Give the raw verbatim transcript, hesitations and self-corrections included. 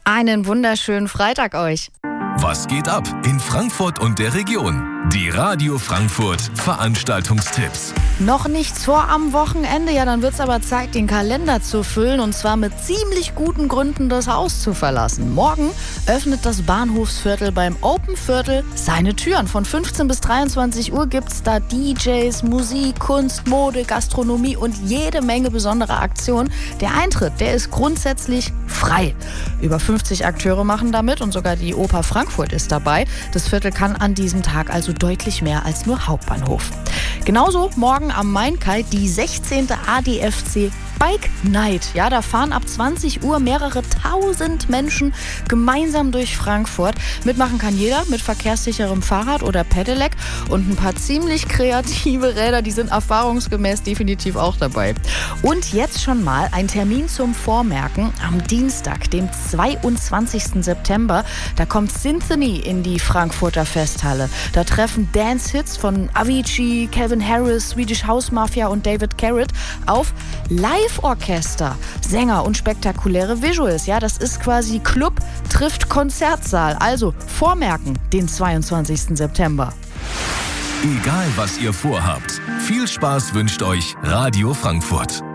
Einen wunderschönen Freitag euch. Was geht ab in Frankfurt und der Region? Die Radio Frankfurt Veranstaltungstipps. Noch nichts vor am Wochenende? Ja, dann wird's aber Zeit, den Kalender zu füllen und zwar mit ziemlich guten Gründen, das Haus zu verlassen. Morgen öffnet das Bahnhofsviertel beim Open Viertel seine Türen. Von fünfzehn bis dreiundzwanzig Uhr gibt's da D Js, Musik, Kunst, Mode, Gastronomie und jede Menge besonderer Aktionen. Der Eintritt, der ist grundsätzlich frei. Über fünfzig Akteure machen damit und sogar die Oper Frankfurt ist dabei. Das Viertel kann an diesem Tag also deutlich mehr als nur Hauptbahnhof. Genauso morgen am Main-Kai die sechzehnte A D F C Bike Night. Ja, da fahren ab zwanzig Uhr mehrere tausend Menschen gemeinsam durch Frankfurt. Mitmachen kann jeder mit verkehrssicherem Fahrrad oder Pedelec und ein paar ziemlich kreative Räder, die sind erfahrungsgemäß definitiv auch dabei. Und jetzt schon mal ein Termin zum Vormerken am Dienstag, dem zweiundzwanzigsten September. Da kommt Symphony in die Frankfurter Festhalle. Da treffen Dance-Hits von Avicii, Calvin Harris, Swedish House Mafia und David Carrot auf Live-Orchester, Sänger und spektakuläre Visuals. Ja, das ist quasi Club trifft Konzertsaal. Also vormerken den zweiundzwanzigsten September. Egal was ihr vorhabt, viel Spaß wünscht euch Radio Frankfurt.